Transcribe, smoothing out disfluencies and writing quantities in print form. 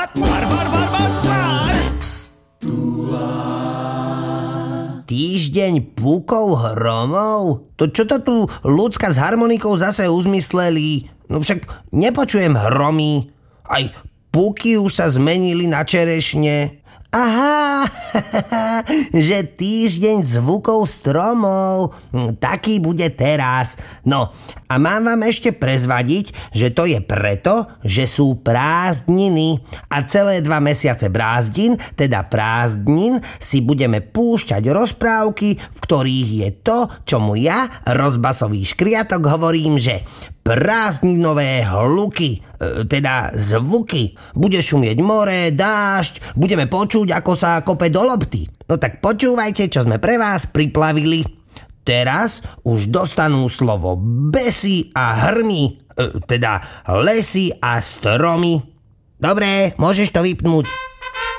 Týždeň púkov hromov? To čo to tu ľudská s harmonikou zase uzmysleli? No však nepočujem hromy. Aj púky už sa zmenili na čerešne. Aha, že týždeň zvukov stromov, taký bude teraz. No a mám vám ešte prezvadiť, že to je preto, že sú prázdniny a celé 2 mesiace brázdnin, teda prázdnin, si budeme púšťať rozprávky, v ktorých je to, čomu ja, rozbasový škriatok, hovorím, že prázdninové hluky, teda zvuky. Bude šumieť more, dážď, budeme počuť, ako sa kope do lopty. No tak počúvajte, čo sme pre vás priplavili. Teraz už dostanú slovo besy a hrmy, teda lesy a stromy. Dobre, môžeš to vypnúť.